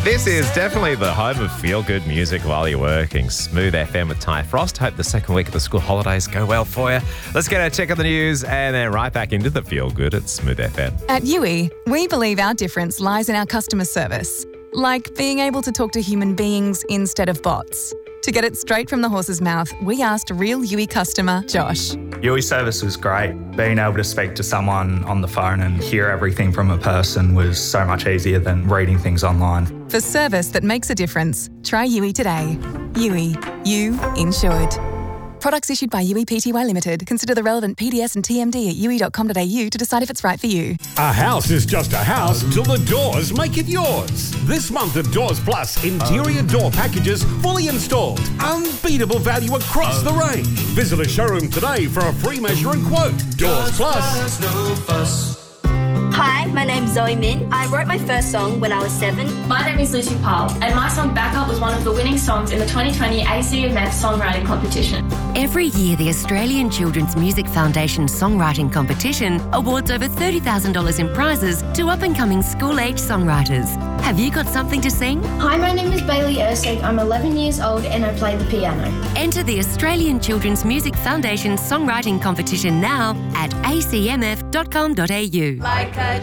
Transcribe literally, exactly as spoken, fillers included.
This is definitely the home of feel-good music while you're working. Smooth F M with Ty Frost. Hope the second week of the school holidays go well for you. Let's get a check of the news and then right back into the feel-good at Smooth F M. At U I, we believe our difference lies in our customer service, like being able to talk to human beings instead of bots. To get it straight from the horse's mouth, we asked real U I customer Josh. U I service was great. Being able to speak to someone on the phone and hear everything from a person was so much easier than reading things online. For service that makes a difference, try U I today. U I, you insured. Products issued by U I Pty Limited. Consider the relevant P D S and T M D at u i dot com dot a u to decide if it's right for you. A house is just a house till the doors make it yours. This month at Doors Plus, interior door packages fully installed. Unbeatable value across the range. Visit a showroom today for a free measure and quote. Doors Plus. Hi, my name's Zoe Min. I wrote my first song when I was seven. My name is Lucy Powell, and my song Backup was one of the winning songs in the twenty twenty A C M F Songwriting Competition. Every year, the Australian Children's Music Foundation Songwriting Competition awards over thirty thousand dollars in prizes to up-and-coming school-age songwriters. Have you got something to sing? Hi, my name is Bailey Ersig. I'm eleven years old and I play the piano. Enter the Australian Children's Music Foundation Songwriting Competition now at a c m f dot com dot a u. Like a